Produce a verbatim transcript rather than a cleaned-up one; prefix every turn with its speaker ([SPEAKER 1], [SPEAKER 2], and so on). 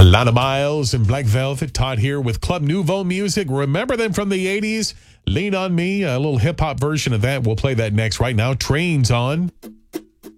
[SPEAKER 1] Alana Miles and Black Velvet, Todd here with Club Nouveau music. Remember them from the eighties? Lean on Me, a little hip-hop version of that. We'll play that next. Right now, Train's on.